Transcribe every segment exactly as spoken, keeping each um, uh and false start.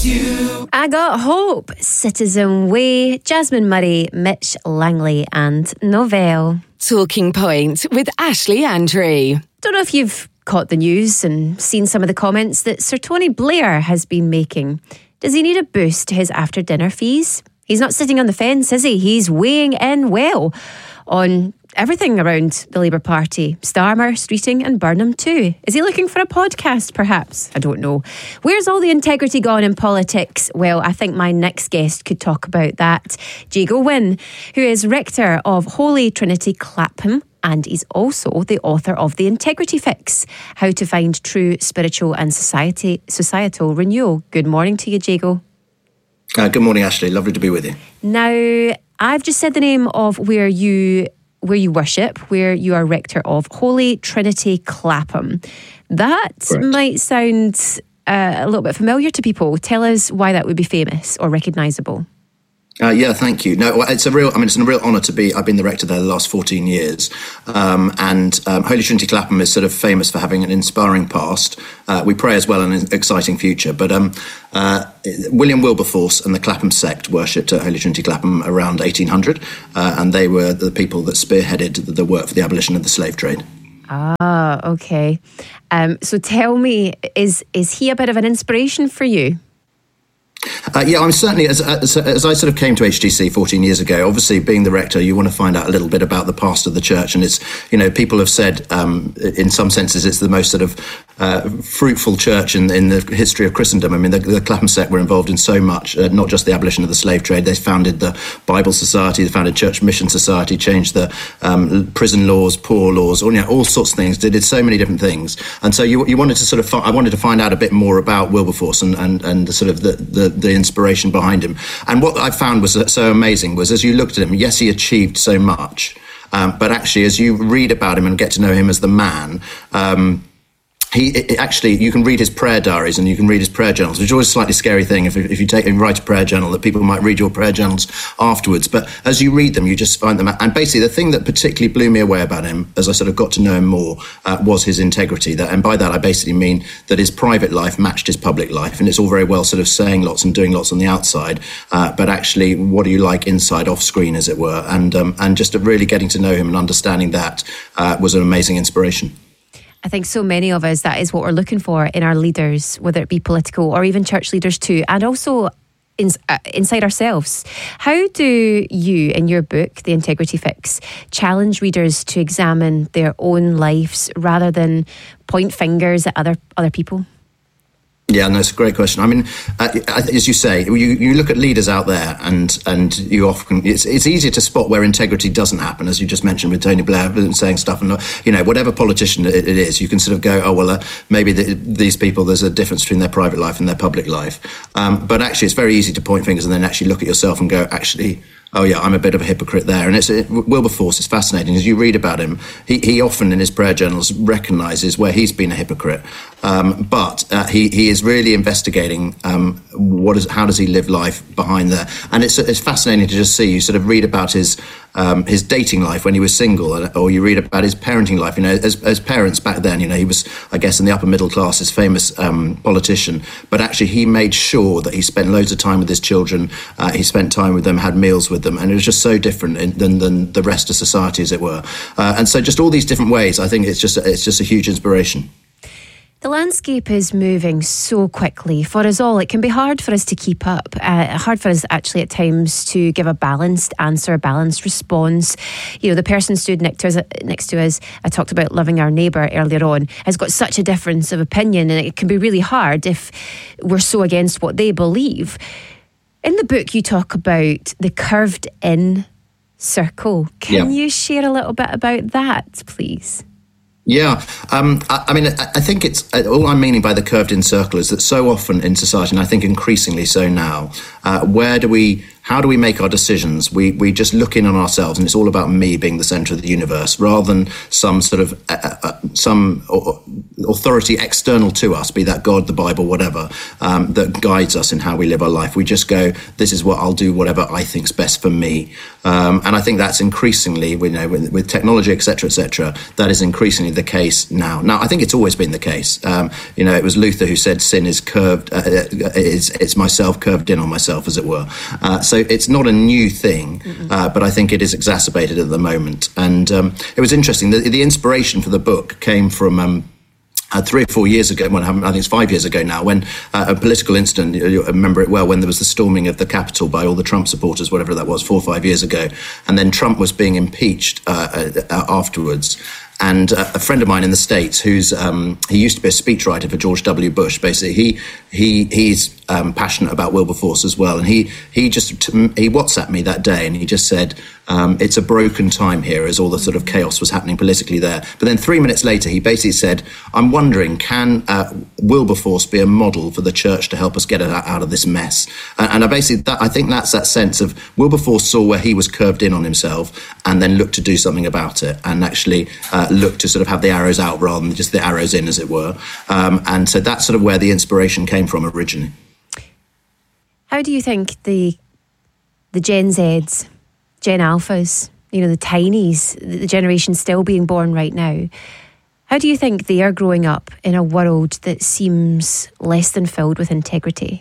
you. I Got Hope, Citizen Way, Jasmine Murray, Mitch Langley and Novell. Talking Point with Ashley Andrew. Don't know if you've caught the news and seen some of the comments that Sir Tony Blair has been making. Does he need a boost to his after-dinner fees? He's not sitting on the fence, is he? He's weighing in well on everything around the Labour Party. Starmer, Streeting and Burnham too. Is he looking for a podcast, perhaps? I don't know. Where's all the integrity gone in politics? Well, I think my next guest could talk about that. Jago Wynne, who is rector of Holy Trinity Clapham, and he's also the author of The Integrity Fix, How to Find True Spiritual and Society Societal Renewal. Good morning to you, Jago. Uh, good morning, Ashley. Lovely to be with you. Now, I've just said the name of where you where you worship, where you are rector of, Holy Trinity Clapham. That Correct. might sound uh, a little bit familiar to people. Tell us why that would be famous or recognisable. Uh, yeah, thank you. No, it's a real. I mean, it's a real honour to be. I've been the rector there the last fourteen years, um, and um, Holy Trinity Clapham is sort of famous for having an inspiring past. Uh, we pray as well an exciting future. But um, uh, William Wilberforce and the Clapham sect worshipped at Holy Trinity Clapham around eighteen hundred, uh, and they were the people that spearheaded the work for the abolition of the slave trade. Ah, okay. Um, so tell me, is is he a bit of an inspiration for you? Uh, yeah, I'm certainly, as, as as I sort of came to H T C fourteen years ago, obviously being the rector, you want to find out a little bit about the past of the church. And it's, you know, people have said, um, in some senses, it's the most sort of uh, fruitful church in, in the history of Christendom. I mean, the, the Clapham sect were involved in so much, uh, not just the abolition of the slave trade. They founded the Bible Society, they founded Church Mission Society, changed the um, prison laws, poor laws, all, you know, all sorts of things. They did so many different things. And so you you wanted to sort of, fi- I wanted to find out a bit more about Wilberforce and, and, and the sort of the, the, the inspiration behind him. And what I found was so amazing was, as you looked at him, yes, he achieved so much, um, but actually, as you read about him and get to know him as the man, um, He it, actually, you can read his prayer diaries and you can read his prayer journals, which is always a slightly scary thing if, if you take and write a prayer journal, that people might read your prayer journals afterwards. But as you read them, you just find them. And basically, the thing that particularly blew me away about him, as I sort of got to know him more, uh, was his integrity. That, and by that, I basically mean that his private life matched his public life. And it's all very well sort of saying lots and doing lots on the outside, uh, but actually, what do you like inside, off screen, as it were? And um, and just really getting to know him and understanding that uh, was an amazing inspiration. I think so many of us, that is what we're looking for in our leaders, whether it be political or even church leaders too, and also in, uh, inside ourselves. How do you, in your book, The Integrity Fix, challenge readers to examine their own lives rather than point fingers at other other people? Yeah, no, it's a great question. I mean, uh, as you say, you, you look at leaders out there, and and you often it's it's easier to spot where integrity doesn't happen, as you just mentioned with Tony Blair saying stuff, and you know, whatever politician it, it is, you can sort of go, oh well, uh, maybe the, these people, there's a difference between their private life and their public life. Um, but actually, it's very easy to point fingers and then actually look at yourself and go, actually, oh yeah, I'm a bit of a hypocrite there. And it's it, Wilberforce is fascinating. As you read about him, he, he often in his prayer journals recognises where he's been a hypocrite. Um, but uh, he, he is really investigating um, what is how does he live life behind there. And it's it's fascinating to just see. You sort of read about his um, his dating life when he was single, or you read about his parenting life. You know, as, as parents back then, you know, he was, I guess, in the upper middle class, his famous um, politician. But actually, he made sure that he spent loads of time with his children. Uh, he spent time with them, had meals with them, and it was just so different in, than than the rest of society, as it were. Uh, and so, just all these different ways, I think it's just it's just a huge inspiration. The landscape is moving so quickly for us all. It can be hard for us to keep up, uh, hard for us actually at times to give a balanced answer, a balanced response. You know, the person stood next to us, next to us, I talked about loving our neighbour earlier on, has got such a difference of opinion, and it can be really hard if we're so against what they believe. In the book, you talk about the curved in circle. Can yeah. you share a little bit about that, please? Yeah, um, I, I mean, I, I think it's all I'm meaning by the curved in circle is that so often in society, and I think increasingly so now, uh, where do we how do we make our decisions? We we just look in on ourselves, and it's all about me being the centre of the universe, rather than some sort of uh, uh, some authority external to us, be that God, the Bible, whatever, um, that guides us in how we live our life. We just go, this is what I'll do, whatever I think's best for me. Um, and I think that's increasingly, you know, with, with technology, et cetera, et cetera, that is increasingly the case now. Now, I think it's always been the case. Um, you know, it was Luther who said sin is curved, uh, is it's myself curved in on myself, as it were. Uh, so it's not a new thing, uh, but I think it is exacerbated at the moment. And um, it was interesting. The, the inspiration for the book came from um, uh, three or four years ago. Well, I think it's five years ago now, when uh, a political incident, you remember it well, when there was the storming of the Capitol by all the Trump supporters, whatever that was, four or five years ago. And then Trump was being impeached uh, uh, afterwards. And uh, a friend of mine in the States, who's um, he used to be a speechwriter for George W. Bush. Basically, he he he's um, passionate about Wilberforce as well. And he he just he WhatsApped me that day, and he just said, um, "It's a broken time here," as all the sort of chaos was happening politically there. But then three minutes later, he basically said, "I'm wondering, can uh, Wilberforce be a model for the church to help us get out of this mess?" Uh, and I basically that, I think that's that sense of Wilberforce saw where he was curved in on himself, and then looked to do something about it, and actually. Uh, look to sort of have the arrows out rather than just the arrows in, as it were. Um, and so that's sort of where the inspiration came from originally. How do you think the the Gen Zs, Gen Alphas, you know, the tinies, the generation still being born right now, how do you think they are growing up in a world that seems less than filled with integrity?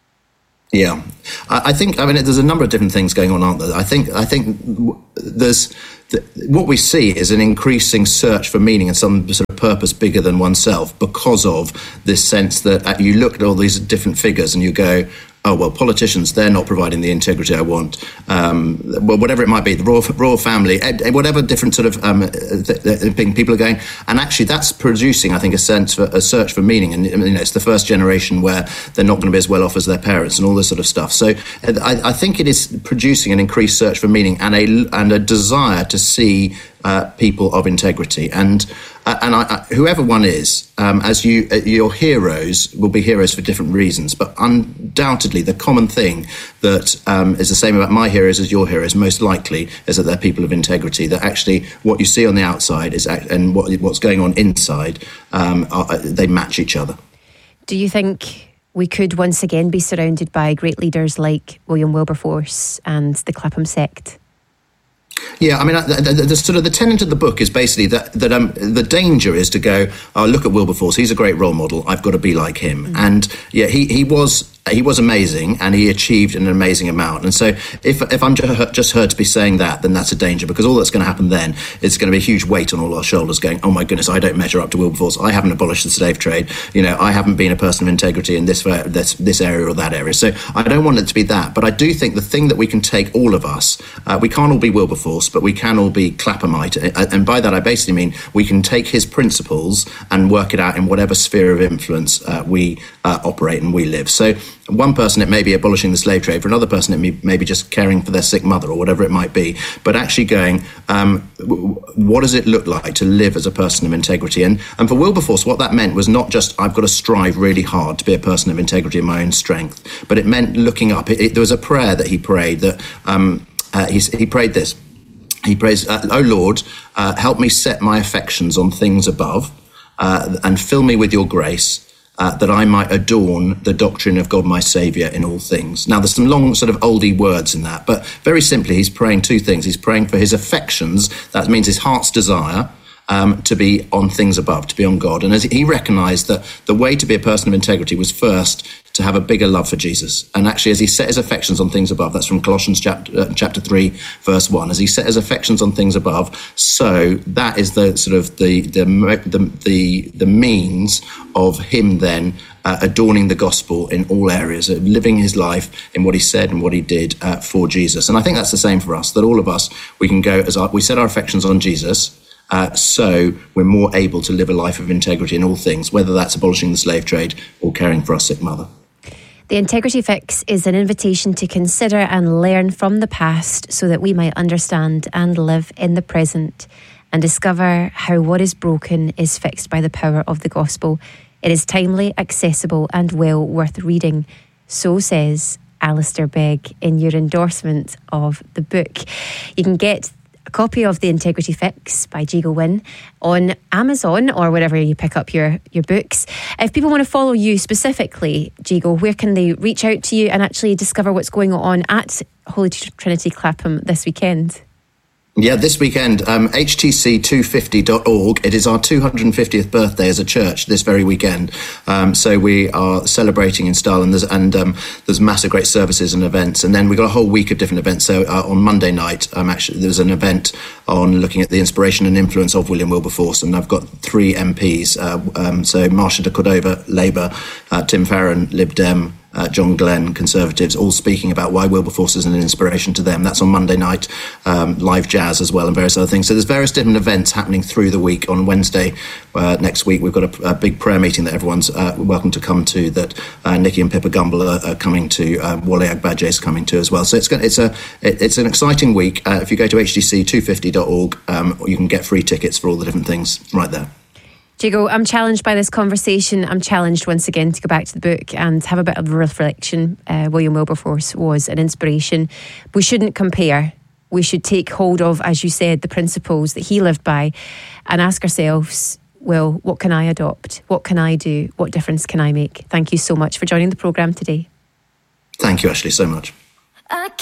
Yeah, I think, I mean, there's a number of different things going on, aren't there? I think, I think there's, what we see is an increasing search for meaning and some sort of purpose bigger than oneself, because of this sense that you look at all these different figures and you go, oh, well, politicians, they're not providing the integrity I want. Um, well, whatever it might be, the royal, royal family, whatever different sort of um, th- th- thing people are going. And actually that's producing, I think, a sense for a search for meaning. And you know, it's the first generation where they're not going to be as well off as their parents and all this sort of stuff. So I, I think it is producing an increased search for meaning and a, and a desire to see uh, people of integrity. And Uh, and I, I, whoever one is, um, as you, uh, your heroes will be heroes for different reasons. But undoubtedly, the common thing that um, is the same about my heroes as your heroes, most likely, is that they're people of integrity. That actually, what you see on the outside is, act- and what, what's going on inside, um, are, they match each other. Do you think we could once again be surrounded by great leaders like William Wilberforce and the Clapham sect? Yeah, I mean, the, the, the sort of the tenet of the book is basically that that um, the danger is to go, oh, look at Wilberforce, he's a great role model, I've got to be like him. Mm. And yeah, he he was he was amazing, and he achieved an amazing amount. And so if if I'm just heard to be saying that, then that's a danger, because all that's going to happen then is going to be a huge weight on all our shoulders, going, oh my goodness, I don't measure up to Wilberforce, I haven't abolished the slave trade, you know, I haven't been a person of integrity in this this, this area or that area. So I don't want it to be that. But I do think the thing that we can take, all of us, uh, we can't all be Wilberforce, but we can all be Claphamite. And by that I basically mean we can take his principles and work it out in whatever sphere of influence uh, we uh, operate and we live. So one person, it may be abolishing the slave trade. For another person, it may, may be just caring for their sick mother or whatever it might be. But actually going, um, what does it look like to live as a person of integrity? And, and for Wilberforce, what that meant was not just, I've got to strive really hard to be a person of integrity in my own strength, but it meant looking up. It, it, there was a prayer that he prayed that um, uh, he, he prayed this. He prays, uh, "O Lord, uh, help me set my affections on things above, uh, and fill me with your grace, uh, that I might adorn the doctrine of God my Saviour in all things." Now, there's some long sort of oldie words in that, but very simply, he's praying two things. He's praying for his affections, that means his heart's desire, Um, to be on things above, to be on God. And as he recognised that the way to be a person of integrity was first to have a bigger love for Jesus. And actually, as he set his affections on things above, that's from Colossians chapter, uh, chapter three, verse one, as he set his affections on things above, so that is the sort of the the the the, the means of him then uh, adorning the gospel in all areas, uh, living his life in what he said and what he did uh, for Jesus. And I think that's the same for us, that all of us, we can go, as our, we set our affections on Jesus, Uh, so we're more able to live a life of integrity in all things, whether that's abolishing the slave trade or caring for our sick mother. The Integrity Fix is an invitation to consider and learn from the past so that we might understand and live in the present and discover how what is broken is fixed by the power of the gospel. It is timely, accessible and well worth reading. So says Alistair Begg in your endorsement of the book. You can get a copy of The Integrity Fix by Jigo Wynne on Amazon or wherever you pick up your, your books. If people want to follow you specifically, Jigo, where can they reach out to you and actually discover what's going on at Holy Trinity Clapham this weekend? Yeah, this weekend, um, H T C two fifty dot org. It is our two hundred fiftieth birthday as a church this very weekend. Um, so we are celebrating in style, and there's, and, um, there's massive great services and events. And then we've got a whole week of different events. So uh, on Monday night, um, actually, there's an event on looking at the inspiration and influence of William Wilberforce. And I've got three M Ps. Uh, um, so Marsha de Cordova, Labour, uh, Tim Farron, Lib Dem, Uh, John Glenn, Conservatives, all speaking about why Wilberforce is an inspiration to them. That's on Monday night, um, live jazz as well and various other things. So there's various different events happening through the week. On Wednesday uh, next week, we've got a, a big prayer meeting that everyone's uh, welcome to come to, that uh, Nikki and Pippa Gumble are, are coming to, uh, Wale Agbaje is coming to as well. So it's it's a it, it's an exciting week. Uh, if you go to H T C two fifty dot org, um, you can get free tickets for all the different things right there. Jigo, I'm challenged by this conversation. I'm challenged once again to go back to the book and have a bit of a reflection. Uh, William Wilberforce was an inspiration. We shouldn't compare. We should take hold of, as you said, the principles that he lived by and ask ourselves, well, what can I adopt? What can I do? What difference can I make? Thank you so much for joining the programme today. Thank you, Ashley, so much.